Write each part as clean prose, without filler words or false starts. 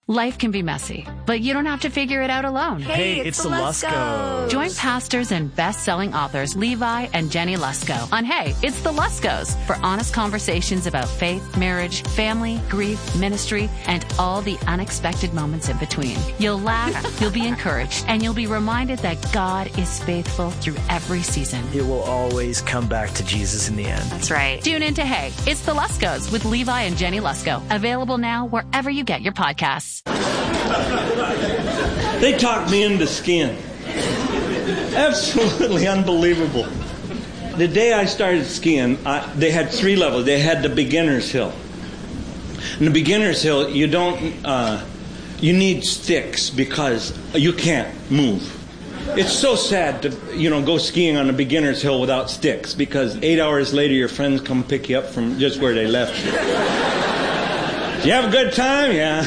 Life can be messy, but you don't have to figure it out alone. Hey, it's the Luskos. Join pastors and best-selling authors Levi and Jenny Lusko on Hey, It's the Luskos for honest conversations about faith, marriage, family, grief, ministry, and all the unexpected moments in between. You'll laugh, you'll be encouraged, and you'll be reminded that God is faithful through every season. It will always come back to Jesus in the end. That's right. Tune in to Hey, It's the Luskos with Levi and Jenny Lusko. Available now wherever you get your podcasts. They talked me into skiing. Absolutely unbelievable. The day I started skiing, they had 3 levels. They had the beginner's hill. In the beginner's hill, you need sticks because you can't move. It's so sad to, go skiing on a beginner's hill without sticks because 8 hours later your friends come pick you up from just where they left you. Did you have a good time? Yeah.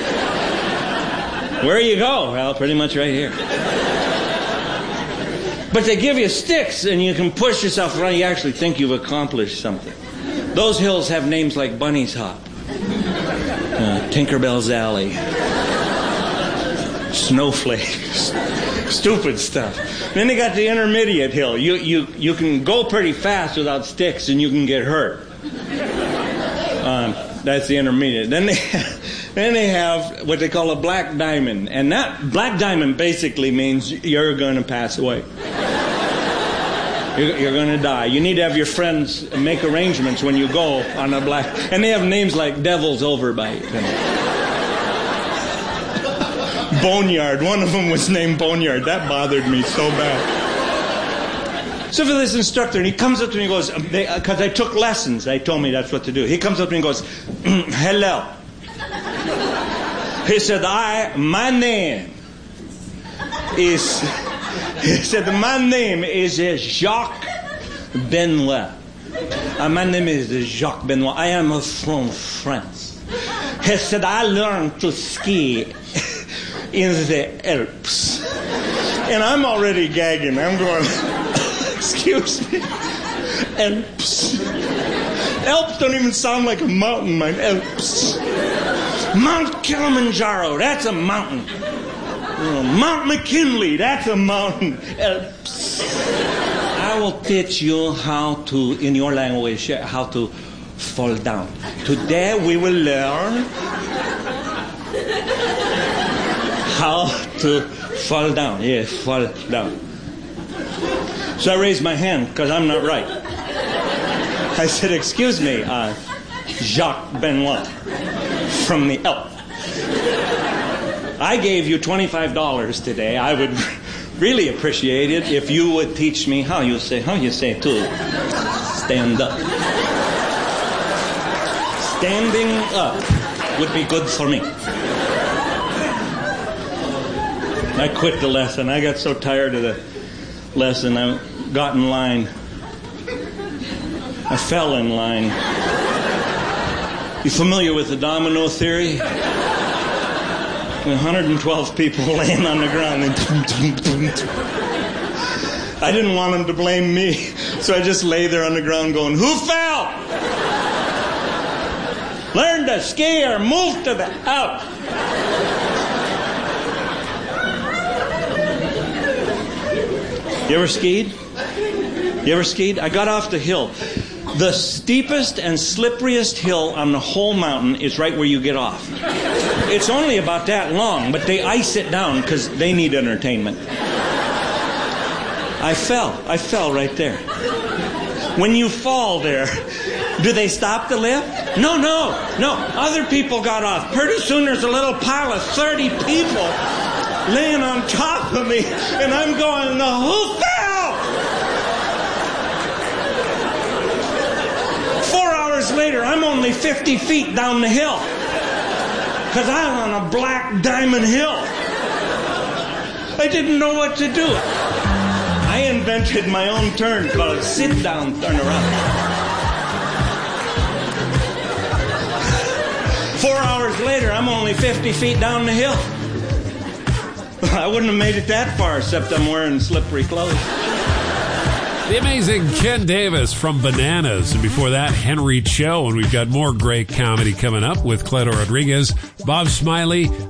Where you go? Well, pretty much right here. But they give you sticks and you can push yourself around. You actually think you've accomplished something. Those hills have names like Bunny's Hop, Tinkerbell's Alley, Snowflake, stupid stuff. Then they got the intermediate hill. You can go pretty fast without sticks and you can get hurt. That's the intermediate. Then they have what they call a black diamond. And that black diamond basically means you're going to pass away. You're going to die. You need to have your friends make arrangements when you go on a black... And they have names like Devil's Overbite. Boneyard. One of them was named Boneyard. That bothered me so bad. So for this instructor, and he comes up to me and goes, because I took lessons, they told me that's what to do. He comes up to me and goes, hello. He said, my name is Jacques Benoit. My name is Jacques Benoit. I am from France. He said, I learned to ski in the Alps. And I'm already gagging. I'm going... Excuse me. Alps. Alps don't even sound like a mountain, man. Alps. Mount Kilimanjaro, that's a mountain. Mount McKinley, that's a mountain. Alps. I will teach you how to, in your language, how to fall down. Today we will learn how to fall down. Yes, fall down. So I raised my hand because I'm not right. I said, excuse me, Jacques Benoit from the Alps. I gave you $25 today. I would really appreciate it if you would teach me how you say to stand up. Standing up would be good for me. I quit the lesson. I got so tired of the lesson. I got in line. I fell in line. You familiar with the domino theory? 112 people laying on the ground. I didn't want them to blame me, so I just lay there on the ground going, who fell? Learn to ski or move to the out. You ever skied? I got off the hill. The steepest and slipperiest hill on the whole mountain is right where you get off. It's only about that long, but they ice it down because they need entertainment. I fell right there. When you fall there, do they stop the lift? No. Other people got off. Pretty soon there's a little pile of 30 people laying on top of me, and I'm going, who fell? 4 hours later, I'm only 50 feet down the hill because I'm on a black diamond hill. I didn't know what to do. I invented my own turn called sit down, turn around. 4 hours later, I'm only 50 feet down the hill. I wouldn't have made it that far except I'm wearing slippery clothes. The amazing Ken Davis from Bananas. And before that, Henry Cho. And we've got more great comedy coming up with Cleto Rodriguez, Bob Smiley,